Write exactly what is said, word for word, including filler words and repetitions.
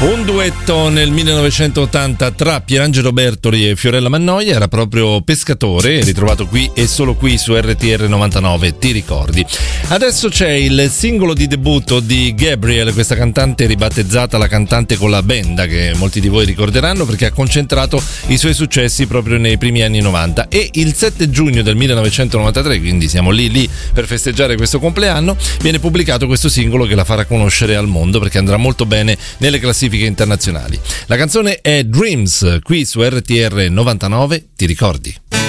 Un duetto nel millenovecentottanta tra Pierangelo Bertoli e Fiorella Mannoia, era proprio Pescatore, ritrovato qui e solo qui su R T R novantanove, ti ricordi. Adesso c'è il singolo di debutto di Gabriel, questa cantante ribattezzata la cantante con la benda, che molti di voi ricorderanno perché ha concentrato i suoi successi proprio nei primi anni novanta, e il sette giugno del millenovecentonovantatré, quindi siamo lì lì per festeggiare questo compleanno, viene pubblicato questo singolo che la farà conoscere al mondo perché andrà molto bene nelle classifiche internazionali. La canzone è Dreams, qui su R T R novantanove, ti ricordi?